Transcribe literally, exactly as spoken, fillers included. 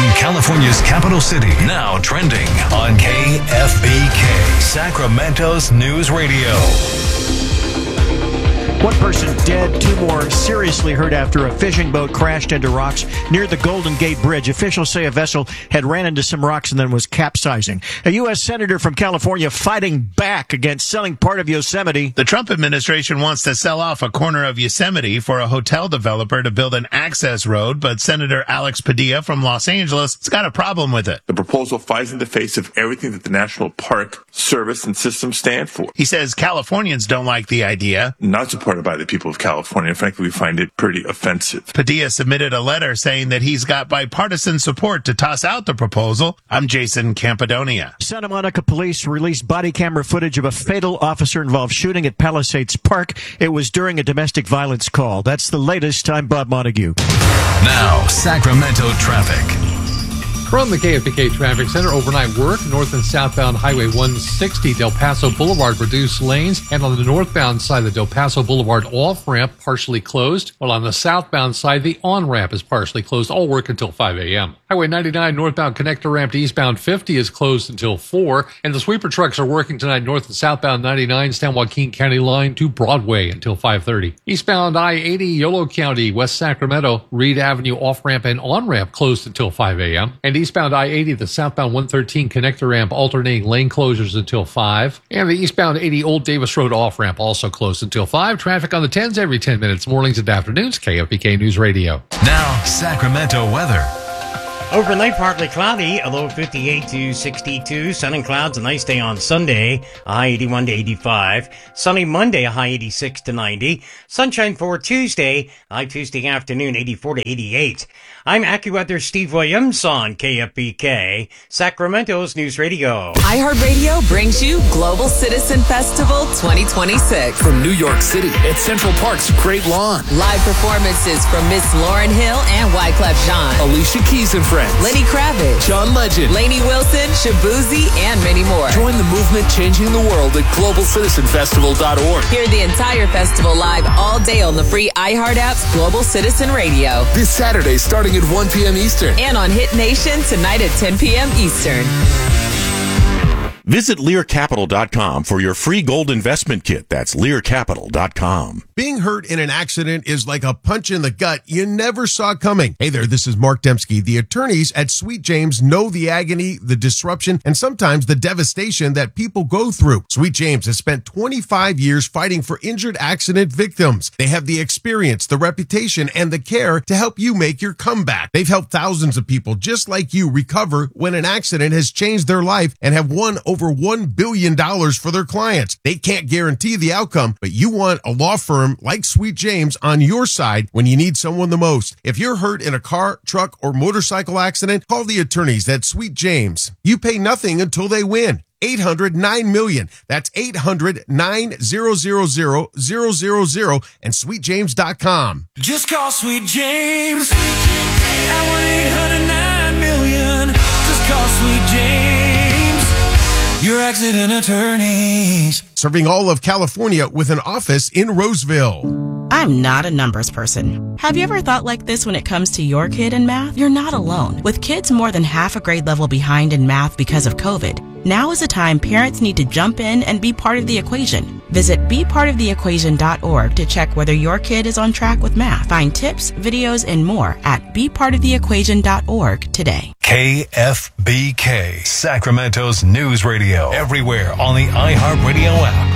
From California's capital city, now trending on K F B K, Sacramento's News Radio. One person dead, two more seriously hurt after a fishing boat crashed into rocks near the Golden Gate Bridge. Officials say a vessel had ran into some rocks and then was capsizing. A U S senator from California fighting back against selling part of Yosemite. The Trump administration wants to sell off a corner of Yosemite for a hotel developer to build an access road, but Senator Alex Padilla from Los Angeles has got a problem with it. The proposal flies in the face of everything that the National Park Service and system stand for. He says Californians don't like the idea. Not supported by the people of California. Frankly, we find it pretty offensive. Padilla submitted a letter saying that he's got bipartisan support to toss out the proposal. I'm Jason Campidonia. Santa Monica police released body camera footage of a fatal officer-involved shooting at Palisades Park. It was during a domestic violence call. That's the latest. I'm Bob Montague. Now, Sacramento traffic. From the K F B K Traffic Center, overnight work, north and southbound Highway one sixty, Del Paso Boulevard, reduced lanes, and on the northbound side, the Del Paso Boulevard off-ramp partially closed, while on the southbound side, the on-ramp is partially closed. All work until five a.m. Highway ninety-nine northbound connector ramp to eastbound fifty is closed until four, and the sweeper trucks are working tonight north and southbound ninety-nine, San Joaquin County line to Broadway until five thirty. Eastbound I eighty, Yolo County, West Sacramento, Reed Avenue off-ramp and on-ramp closed until five a.m. And eastbound I eighty, the southbound one thirteen connector ramp alternating lane closures until five. And the eastbound eighty Old Davis Road off-ramp also closed until five. Traffic on the tens every ten minutes, mornings and afternoons. K F B K News Radio. Now, Sacramento weather. Overnight, partly cloudy, a low of fifty-eight to sixty-two. Sun and clouds, a nice day on Sunday, a high eighty-one to eighty-five. Sunny Monday, a high eighty-six to ninety. Sunshine for Tuesday, high Tuesday afternoon, eighty-four to eighty-eight. I'm AccuWeather Steve Williams on K F B K, Sacramento's News Radio. iHeartRadio brings you Global Citizen Festival twenty twenty-six. From New York City at Central Park's Great Lawn. Live performances from Miss Lauryn Hill and Wyclef Jean. Alicia Keys and Friends. Lenny Kravitz. John Legend. Lainey Wilson, Shabuzi, and many more. Join the movement changing the world at global citizen festival dot org. Hear the entire festival live all day on the free iHeart app's Global Citizen Radio. This Saturday starting at one p.m. Eastern. And on Hit Nation tonight at ten p.m. Eastern. Visit Lear Capital dot com for your free gold investment kit. That's Lear Capital dot com. Being hurt in an accident is like a punch in the gut you never saw coming. Hey there, this is Mark Dembski. The attorneys at Sweet James know the agony, the disruption, and sometimes the devastation that people go through. Sweet James has spent twenty-five years fighting for injured accident victims. They have the experience, the reputation, and the care to help you make your comeback. They've helped thousands of people just like you recover when an accident has changed their life and have won over one billion dollars for their clients. They can't guarantee the outcome, but you want a law firm like Sweet James on your side when you need someone the most. If you're hurt in a car, truck, or motorcycle accident, call the attorneys at Sweet James. You pay nothing until they win. eight hundred nine million. That's eight hundred nine hundred and sweet james dot com. Just call Sweet James at one eight hundred nine million. Just call Sweet James, your accident attorneys. Serving all of California with an office in Roseville. I'm not a numbers person. Have you ever thought like this when it comes to your kid in math? You're not alone. With kids more than half a grade level behind in math because of COVID, now is the time parents need to jump in and be part of the equation. Visit be part of the equation dot org to check whether your kid is on track with math. Find tips, videos, and more at be part of the equation dot org today. K F B K, Sacramento's News Radio. Everywhere on the iHeartRadio app.